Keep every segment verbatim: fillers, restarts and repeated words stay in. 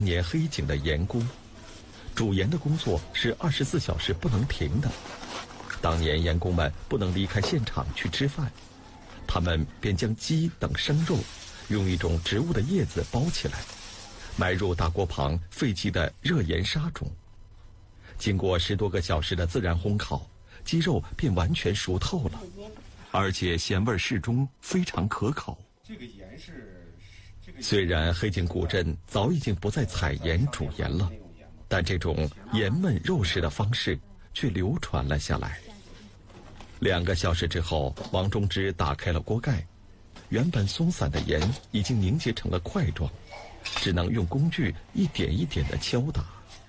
年黑警的盐工，煮盐的工作是二十四小时不能停的。当年盐工们不能离开现场去吃饭，他们便将鸡等生肉用一种植物的叶子包起来，埋入大锅旁废弃的热盐沙中。经过十多个小时的自然烘烤，鸡肉便完全熟透了，而且咸味适中，非常可口。 这个盐是。 虽然黑井古镇早已经不再采盐煮盐了，但这种盐焖肉食的方式却流传了下来。两个小时之后，王忠之打开了锅盖，原本松散的盐已经凝结成了块状，只能用工具一点一点地敲打。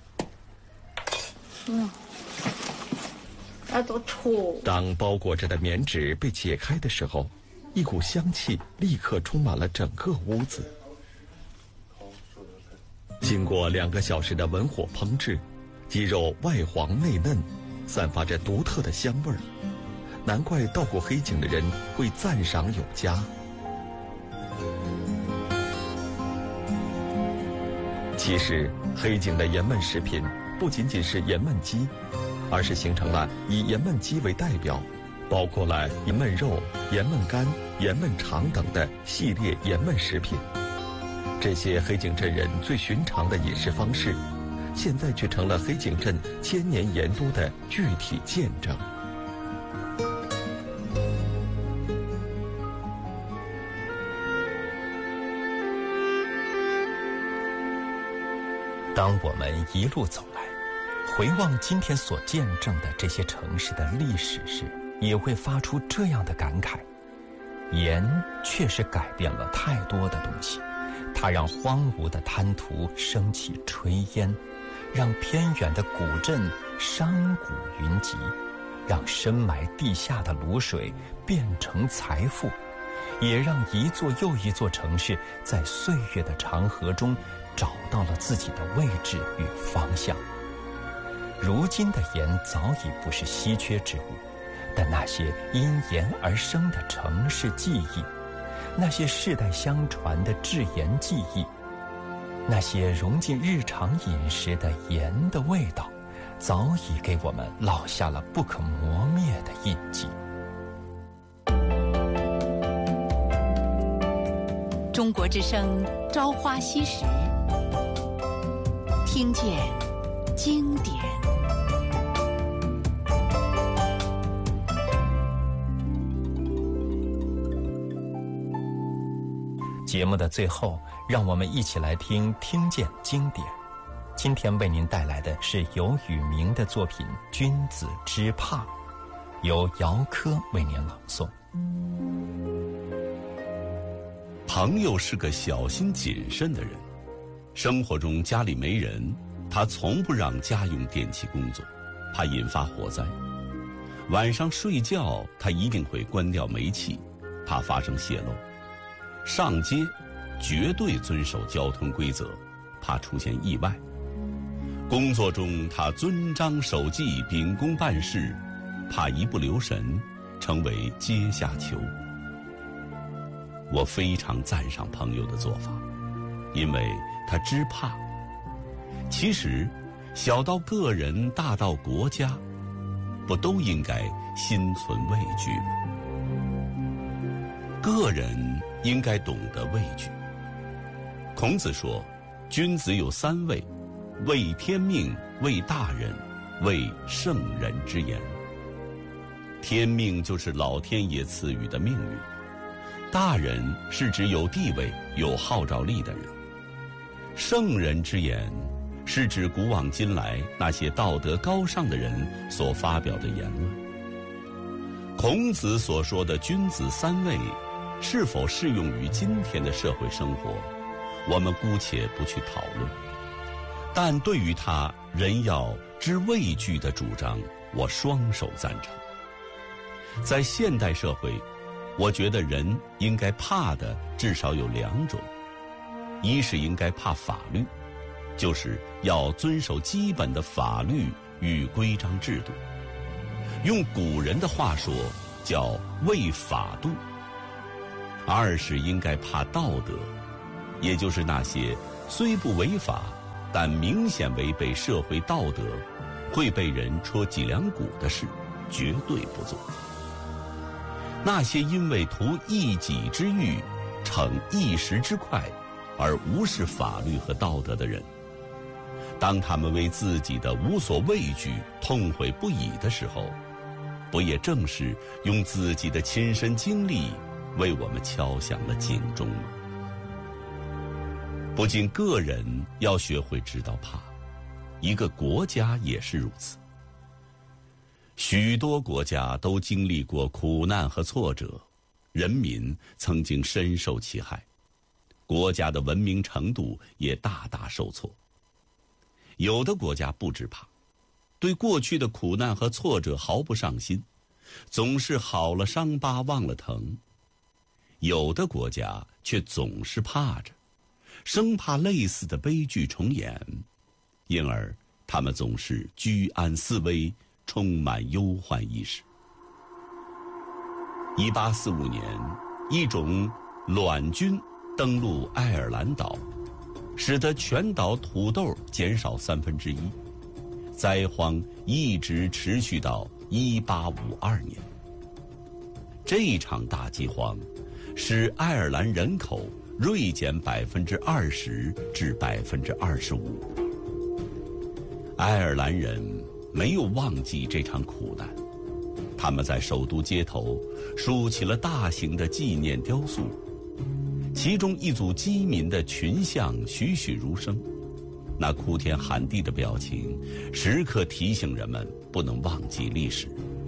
嗯，那多臭！ 当包裹着的棉纸被解开的时候，一股香气立刻充满了整个屋子。经过两个小时的文火烹制，鸡肉外黄内嫩，散发着独特的香味儿，难怪稻谷黑井的人会赞赏有加。其实，黑井的盐焖食品不仅仅是盐焖鸡，而是形成了以盐焖鸡为代表，包括了盐焖肉、盐焖肝、盐焖肠等的系列盐焖食品。这些黑井镇人最寻常的饮食方式，现在却成了黑井镇千年盐都的具体见证。 当我们一路走来，回望今天所见证的这些城市的历史时，也会发出这样的感慨：盐确实改变了太多的东西。它让荒芜的滩涂升起炊烟，让偏远的古镇山谷云集，让深埋地下的卤水变成财富，也让一座又一座城市在岁月的长河中找到了自己的位置与方向。如今的盐早已不是稀缺之物，但那些因盐而生的城市记忆，那些世代相传的制盐技艺，那些融进日常饮食的盐的味道，早已给我们烙下了不可磨灭的印记。 中国之声《朝花夕拾》，听见经典。 节目的最后，让我们一起来听听见经典。今天为您带来的是游宇明的作品《君子之怕》，由姚科为您朗诵。 朋友是个小心谨慎的人，生活中家里没人，他从不让家用电器工作，怕引发火灾。晚上睡觉，他一定会关掉煤气，怕发生泄漏。上街绝对遵守交通规则，怕出现意外。工作中他遵章守纪，秉公办事，怕一不留神成为阶下囚。我非常赞赏朋友的做法，因为他知怕。其实小到个人，大到国家，不都应该心存畏惧吗？个人应该懂得畏惧。孔子说，君子有三畏：畏天命，畏大人，畏圣人之言。天命就是老天爷赐予的命运，大人是指有地位、有号召力的人，圣人之言是指古往今来那些道德高尚的人所发表的言论。孔子所说的君子三畏，是否适用于今天的社会生活，我们姑且不去讨论。但对于他人要知畏惧的主张，我双手赞成。在现代社会，我觉得人应该怕的至少有两种：一是应该怕法律，就是要遵守基本的法律与规章制度，用古人的话说叫畏法度。二是应该怕道德，也就是那些虽不违法但明显违背社会道德，会被人戳脊梁骨的事，绝对不做。那些因为图一己之欲，逞一时之快，而无视法律和道德的人，当他们为自己的无所畏惧痛悔不已的时候，不也正是用自己的亲身经历为我们敲响了警钟吗？不仅个人要学会知道怕，一个国家也是如此。许多国家都经历过苦难和挫折，人民曾经深受其害，国家的文明程度也大大受挫。有的国家不知怕，对过去的苦难和挫折毫不上心，总是好了伤疤忘了疼；有的国家却总是怕着，生怕类似的悲剧重演，因而他们总是居安思危，充满忧患意识。一八四五年，一种卵菌登陆爱尔兰岛，使得全岛土豆减少三分之一，灾荒一直持续到一八五二年。这场大饥荒使爱尔兰人口锐减百分之二十至百分之二十五。爱尔兰人没有忘记这场苦难，他们在首都街头竖起了大型的纪念雕塑，其中一组饥民的群像栩栩如生，那哭天喊地的表情时刻提醒人们不能忘记历史。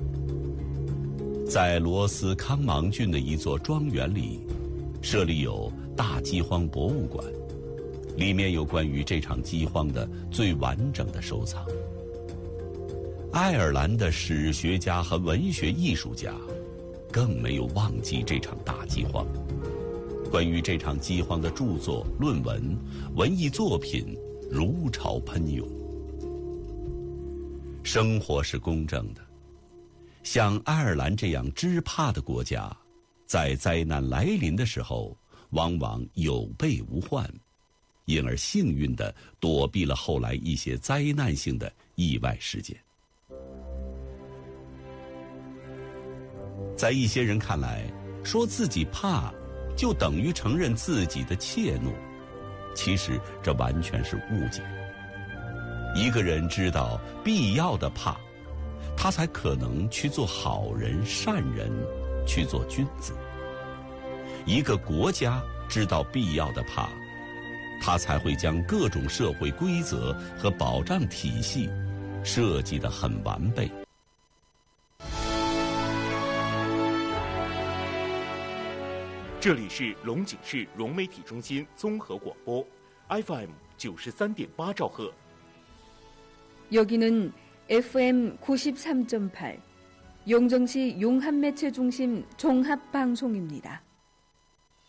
在罗斯康芒郡的一座庄园里，设立有大饥荒博物馆，里面有关于这场饥荒的最完整的收藏。爱尔兰的史学家和文学艺术家更没有忘记这场大饥荒，关于这场饥荒的著作、论文、文艺作品如潮喷涌。生活是公正的，像爱尔兰这样知怕的国家，在灾难来临的时候往往有备无患，因而幸运地躲避了后来一些灾难性的意外事件。在一些人看来，说自己怕就等于承认自己的怯懦，其实这完全是误解。一个人知道必要的怕，他才可能去做好人、善人，去做君子。一个国家知道必要的怕，他才会将各种社会规则和保障体系设计得很完备。 这里是龙井市融媒体中心综合广播 에프 엠九十三点八兆赫。 여기는 에프 엠 구십삼 점 팔 용정시 용합매체중심 종합방송입니다.